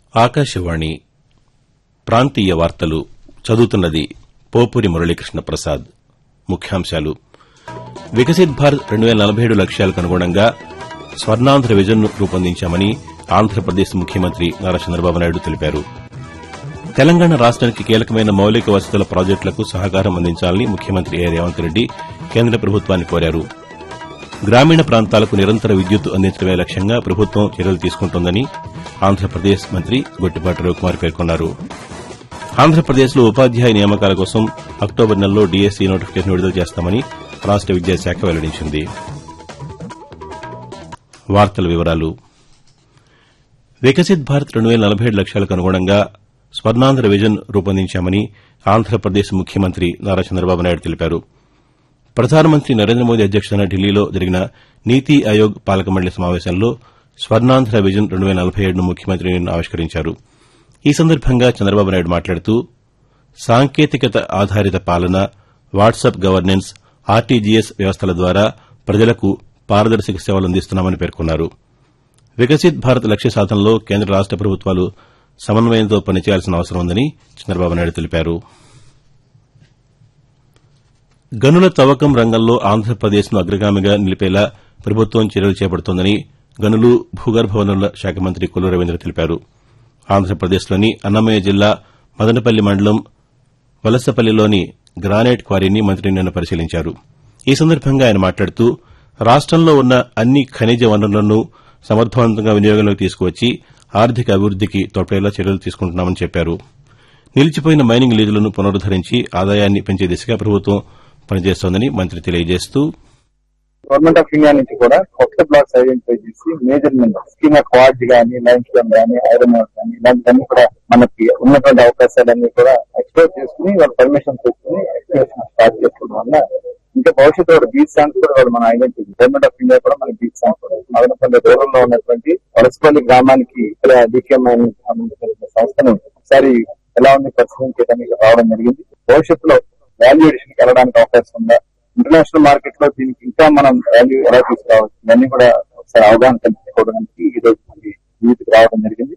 ఆకాశవాణి ప్రాంతీయ వార్తలు చదువుతున్నది పోపురి మురళీకృష్ణ ప్రసాద్. ముఖ్యాంశాలు. వికసిత్ భారత్ 2047 లక్ష్యాలకు అనుగుణంగా స్వర్ణాంధ్ర విజన్ను రూపొందించామని ఆంధ్రప్రదేశ్ ముఖ్యమంత్రి నారా చంద్రబాబు నాయుడు తెలిపారు. తెలంగాణ రాష్ట్రానికి కీలకమైన మౌలిక వసతుల ప్రాజెక్టులకు సహకారం అందించాలని ముఖ్యమంత్రి రేవంత్ రెడ్డి కేంద్ర ప్రభుత్వాన్ని కోరారు. గ్రామీణ ప్రాంతాలకు నిరంతర విద్యుత్ అందించడమే లక్ష్యంగా ప్రభుత్వం చర్యలు తీసుకుంటోందని ఆంధ్రప్రదేశ్ మంత్రి గొట్టిపాటి రవికుమార్ పేర్కొన్నారు. ఆంధ్రప్రదేశ్లో ఉపాధ్యాయ నియామకాల కోసం అక్టోబర్ నెలలో డీఎస్సీ నోటిఫికేషన్ విడుదల చేస్తామని రాష్ట విద్యాశాఖ వెల్లడించింది. వికసిత్ భారత్ 2047 లక్ష్యాలకు అనుగుణంగా స్వర్ణాంధ్ర విజన్ రూపొందించామని ఆంధ్రప్రదేశ్ ముఖ్యమంత్రి నారా చంద్రబాబు నాయుడు తెలిపారు. ప్రధానమంత్రి నరేంద్ర మోదీ అధ్యక్షతన ఢిల్లీలో జరిగిన నీతి ఆయోగ్ పాలక మండలి సమావేశంలో స్వర్ణాంధ్ర విజన్ 2047ను ముఖ్యమంత్రి నిన్న ఆవిష్కరించారు. ఈ సందర్భంగా చంద్రబాబు నాయుడు మాట్లాడుతూ సాంకేతికత ఆధారిత పాలన, వాట్సప్ గవర్నెన్స్, ఆర్టీజీఎస్ వ్యవస్థల ద్వారా ప్రజలకు పారదర్శక సేవలు అందిస్తున్నామని పేర్కొన్నారు. వికసిత్ భారత్ లక్ష్య సాధనలో కేంద్ర రాష్ట ప్రభుత్వాలు సమన్వయంతో పనిచేయాల్సిన అవసరం ఉందని చంద్రబాబు నాయుడు తెలిపారు. గనుల తవ్వకం రంగంలో ఆంధ్రప్రదేశ్ను అగ్రగామిగా నిలిపేలా ప్రభుత్వం చర్యలు చేపడుతోందని గనులు, భూగర్భ వనరుల శాఖ మంత్రి కొల్లు రవీంద్ర తెలిపారు. ఆంధ్రప్రదేశ్లోని అన్నమయ్య జిల్లా మదనపల్లి మండలం వలసపల్లిలోని గ్రానైట్ క్వారీని మంత్రి నిన్న పరిశీలించారు. ఈ సందర్భంగా ఆయన మాట్లాడుతూ రాష్టంలో ఉన్న అన్ని ఖనిజ వనరులను సమర్దవంతంగా వినియోగంలోకి తీసుకువచ్చి ఆర్థిక అభివృద్దికి తోడ్పడేలా చర్యలు తీసుకుంటున్నామని చెప్పారు. నిలిచిపోయిన మైనింగ్ లీజులను పునరుద్దరించి ఆదాయాన్ని పెంచే దిశగా ప్రభుత్వం పనిచేస్తోందని మంత్రి తెలియజేస్తూ గవర్నమెంట్ ఆఫ్ ఇండియా నుంచి కూడా కొత్త బ్లాక్స్ ఐడెంటిఫై చేసి మేజర్ మినరల్స్ స్కీమా క్వార్ట్జ్ గానీ, లైమ్ స్టోన్ గానీ, ఐరన్ ఓర్ గానీ ఇలాంటివన్నీ కూడా మనకి ఉన్నటువంటి అవకాశాలన్నీ కూడా ఎక్స్ప్లోర్ చేసుకుని వాళ్ళు పర్మిషన్ తీసుకుని ఎక్స్ప్లోరేషన్ స్టార్ట్ చేసుకోవడం వల్ల ఇంకా భవిష్యత్తు బీచ్ సాంగ్స్ కూడా వాళ్ళు మన ఐడెంటిటీ గవర్నమెంట్ ఆఫ్ ఇండియా కూడా మన బీచ్ సాంగ్స్ కూడా మదనపల్లి దూరంలో ఉన్నటువంటి వలసపల్లి గ్రామానికి డికేఎం సంస్థను ఒకసారి ఎలా ఉంది పరిశీలించడానికి రావడం జరిగింది. భవిష్యత్తులో వాల్యూ ఎడిషన్ కి వెళ్ళడానికి అవకాశం ఉందా, ఇంటర్నేషనల్ మార్కెట్ లో దీనికి ఇంకా మనం వాల్యూ ఎలా తీసుకురావచ్చు, ఇవన్నీ కూడా ఒకసారి అవగాహన కల్పించుకోవడానికి ఈ రోజు వీటికి రావడం జరిగింది.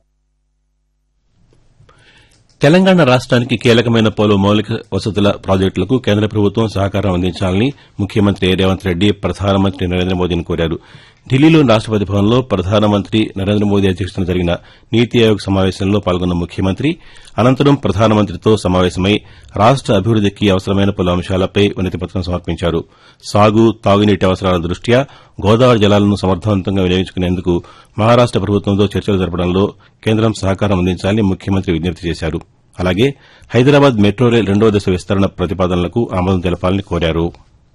తెలంగాణ రాష్ట్రానికి కీలకమైన పలు మౌలిక వసతుల ప్రాజెక్టులకు కేంద్ర ప్రభుత్వం సహకారం అందించాలని ముఖ్యమంత్రి రేవంత్ రెడ్డి ప్రధానమంత్రి నరేంద్ర మోదీని కోరారు. ఢిల్లీలోని రాష్టపతి భవన్లో ప్రధానమంత్రి నరేంద్ర మోదీ అధ్యక్షతన జరిగిన నీతి ఆయోగ్ సమావేశంలో పాల్గొన్న ముఖ్యమంత్రి అనంతరం ప్రధానమంత్రితో సమావేశమై రాష్ట అభివృద్దికి అవసరమైన పలు అంశాలపై వినతిపత్రం సమర్పించారు. సాగు, తాగునీటి అవసరాల దృష్ట్యా గోదావరి జలాలను సమర్దవంతంగా వినియోగించుకునేందుకు మహారాష్ట ప్రభుత్వంతో చర్చలు జరపడంలో కేంద్రం సహకారం అందించాలని ముఖ్యమంత్రి విజ్ఞప్తి చేశారు. అలాగే హైదరాబాద్ మెట్రో రైల్ 2వ దశ విస్తరణ ప్రతిపాదనలకు ఆమోదం తెలపాలని కోరారు.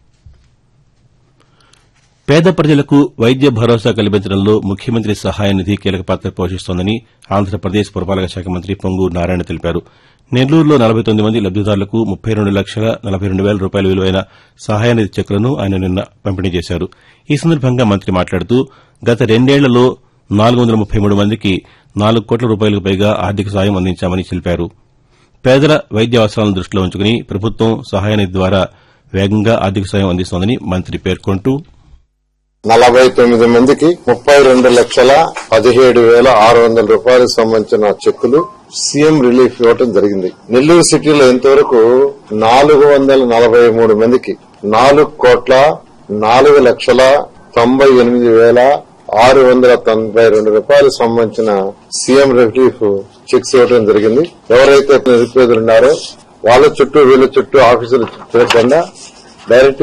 పేద ప్రజలకు వైద్య భరోసా కల్పించడంలో ముఖ్యమంత్రి సహాయ నిధి కీలక పాత్ర పోషిస్తోందని ఆంధ్రప్రదేశ్ పురపాలక శాఖ మంత్రి పొంగూరు నారాయణ తెలిపారు. నెల్లూరులో 49 మంది లబ్దిదారులకు 32,42,000 రూపాయల విలువైన సహాయ నిధి చెక్కులను ఆయన నిన్న పంపిణీ చేశారు. ఈ సందర్భంగా మంత్రి మాట్లాడుతూ గత 2 ఏళ్లలో 433 మందికి 4 కోట్ల రూపాయలకు పైగా ఆర్థిక సాయం అందించామని తెలిపారు. పేదల వైద్య అవసరాలను దృష్టిలో ఉంచుకుని ప్రభుత్వం సహాయ నిధి ద్వారా వేగంగా ఆర్థిక సాయం అందిస్తోందని మంత్రి పేర్కొంటూ 49 మందికి 32,17,600 రూపాయలకు సంబంధించిన చెక్కులు సీఎం రిలీఫ్ ఇవ్వడం జరిగింది. నెల్లూరు సిటీలో ఇంతవరకు 443 మందికి 4,04,98,692 రూపాయలకు సంబంధించిన సీఎం రిలీఫ్ చెక్స్ ఇవ్వడం జరిగింది. ఎవరైతే నిరుపేదలున్నారో వాళ్ళ చుట్టూ వీళ్ళ చుట్టూ ఆఫీసులు తిరగకుండా డైరెక్ట్